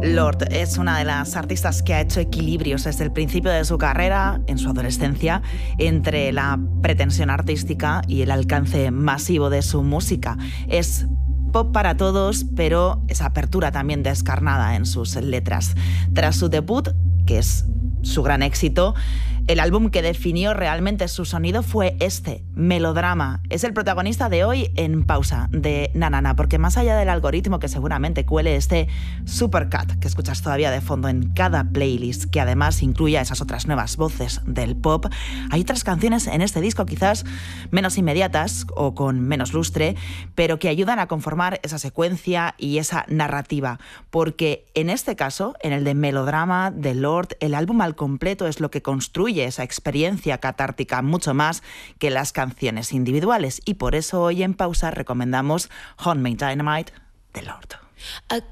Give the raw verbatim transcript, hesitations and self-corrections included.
Lorde es una de las artistas que ha hecho equilibrios desde el principio de su carrera, en su adolescencia, entre la pretensión artística y el alcance masivo de su música. Es pop para todos, pero esa apertura también descarnada en sus letras. Tras su debut, que es su gran éxito, el álbum que definió realmente su sonido fue este, Melodrama. Es el protagonista de hoy en Pausa, de Nanana, porque más allá del algoritmo que seguramente cuele este Supercut que escuchas todavía de fondo en cada playlist, que además incluya esas otras nuevas voces del pop, hay otras canciones en este disco quizás menos inmediatas o con menos lustre, pero que ayudan a conformar esa secuencia y esa narrativa, porque en este caso, en el de Melodrama de Lorde, el álbum al completo es lo que construye esa experiencia catártica mucho más que las canciones individuales, y por eso hoy en Pausa recomendamos Homemade Dynamite de Lorde. I